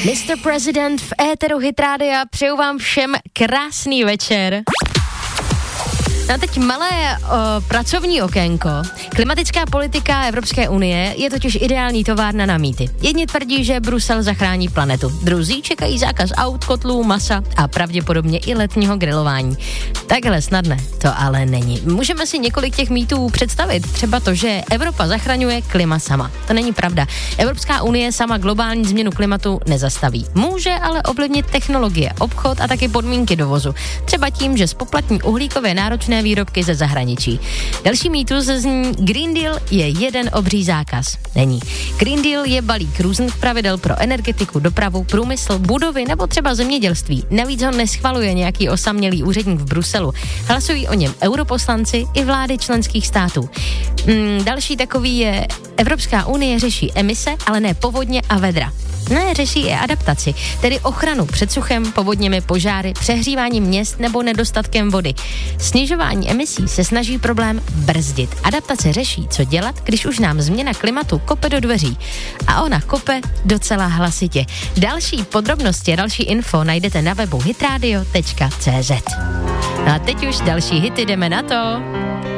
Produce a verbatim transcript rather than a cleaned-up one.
mister President v éteru Hit Rádia, přeju vám všem krásný večer. No a teď malé o, pracovní okénko. Klimatická politika Evropské unie je totiž ideální továrna na mýty. Jedni tvrdí, že Brusel zachrání planetu. Druzí čekají zákaz aut, kotlů, masa a pravděpodobně i letního grilování. Takhle snadné to ale není. Můžeme si několik těch mýtů představit. Třeba to, že Evropa zachraňuje klima sama. To není pravda. Evropská unie sama globální změnu klimatu nezastaví. Může ale ovlivnit technologie, obchod a taky podmínky dovozu. Třeba tím, že spoplatní uhlíkově náročné výrobky ze zahraničí. Další mýtus zní Green Deal je jeden obří zákaz. Není. Green Deal je balík různých pravidel pro energetiku, dopravu, průmysl, budovy nebo třeba zemědělství. Navíc ho neschvaluje nějaký osamělý úředník v Bruselu. Hlasují o něm europoslanci i vlády členských států. Hmm, další takový je Evropská unie řeší emise, ale ne povodně a vedra. Ne, řeší i adaptaci, tedy ochranu před suchem, povodněmi, požáry, přehříváním měst nebo nedostatkem vody. Snižování emisí se snaží problém brzdit. Adaptace řeší, co dělat, když už nám změna klimatu kope do dveří. A ona kope docela hlasitě. Další podrobnosti a další info najdete na webu hitradio tečka cé zet. No a teď už další hity, jdeme na to.